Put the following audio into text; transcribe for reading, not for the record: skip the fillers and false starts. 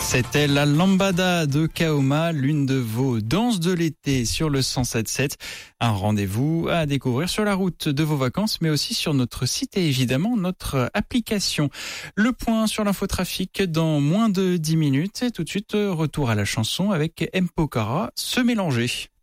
C'était la lambada de Kaoma, l'une de vos danses de l'été sur le 107.7. Un rendez-vous à découvrir sur la route de vos vacances, mais aussi sur notre site et évidemment notre application. Le point sur l'infotrafic dans moins de 10 minutes. Et tout de suite, retour à la chanson avec M. Pokora, Se mélanger.